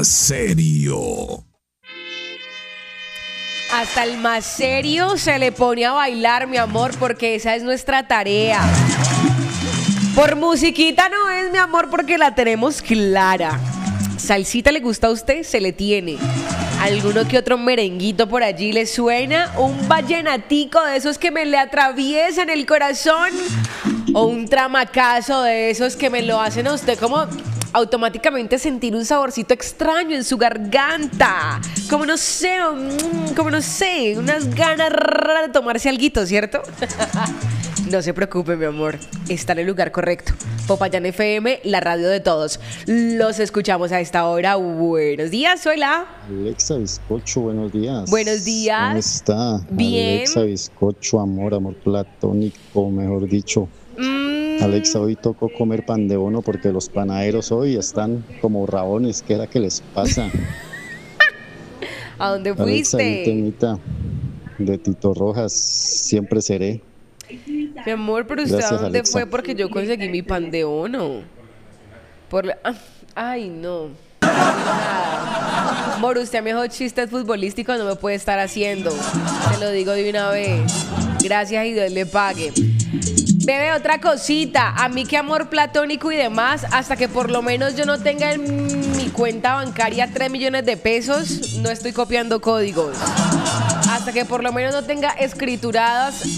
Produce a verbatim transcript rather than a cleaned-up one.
más serio. Hasta el más serio se le pone a bailar, mi amor, porque esa es nuestra tarea. Por musiquita no es, mi amor, porque la tenemos clara. ¿Salsita le gusta a usted? Se le tiene. ¿Alguno que otro merenguito por allí le suena? ¿Un vallenatico de esos que me le atraviesan el corazón? ¿O un tramacazo de esos que me lo hacen a usted como automáticamente sentir un saborcito extraño en su garganta? Como no sé, como no sé, unas ganas raras de tomarse alguito, ¿cierto? No se preocupe, mi amor, está en el lugar correcto. Popayán F M, la radio de todos. Los escuchamos a esta hora. Buenos días, hola. Alexa Bizcocho, buenos días. Buenos días. ¿Cómo está? Bien. Alexa Bizcocho, amor, amor platónico, mejor dicho. Mm. Alexa, hoy tocó comer pan de bono porque los panaderos hoy están como rabones. ¿Qué era que les pasa? ¿A dónde Alexa, fuiste? mi temita de Tito Rojas, siempre seré. Mi amor, pero ¿usted Gracias, a dónde Alexa. fue? Porque yo conseguí mi pan de bono. Por la... ah, Ay, no. Nada. Amor, usted mejor chistes futbolísticos no me puede estar haciendo. Te lo digo de una vez. Gracias y Dios le pague. Bebé, otra cosita. A mí que amor platónico y demás, hasta que por lo menos yo no tenga en mi cuenta bancaria tres millones de pesos, no estoy copiando códigos. Hasta que por lo menos no tenga escrituradas